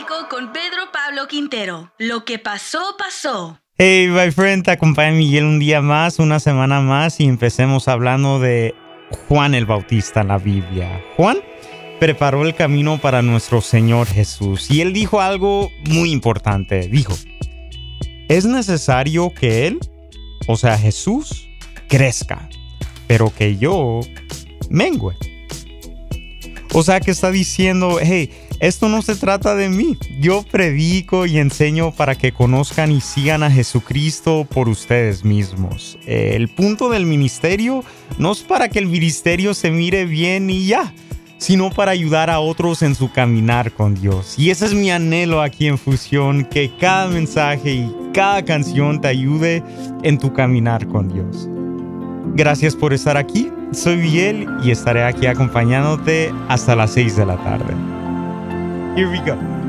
Bíblico con Pedro Pablo Quintero. Lo que pasó, pasó. Hey, my friend, te acompaña Miguel un día más, una semana más, y empecemos hablando de Juan el Bautista en la Biblia. Juan preparó el camino para nuestro Señor Jesús y él dijo algo muy importante. Dijo, es necesario que él, o sea Jesús, crezca, pero que yo mengüe. O sea que está diciendo, hey, esto no se trata de mí. Yo predico y enseño para que conozcan y sigan a Jesucristo por ustedes mismos. El punto del ministerio no es para que el ministerio se mire bien y ya, sino para ayudar a otros en su caminar con Dios. Y ese es mi anhelo aquí en Fusión, que cada mensaje y cada canción te ayude en tu caminar con Dios. Gracias por estar aquí. Soy Miguel y estaré aquí acompañándote hasta las 6 de la tarde. Here we go.